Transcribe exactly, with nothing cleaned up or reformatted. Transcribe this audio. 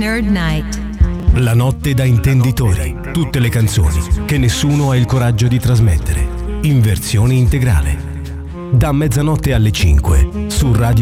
Tired Night. La notte da intenditori. Tutte le canzoni che nessuno ha il coraggio di trasmettere. In versione integrale. Da mezzanotte alle cinque su Radio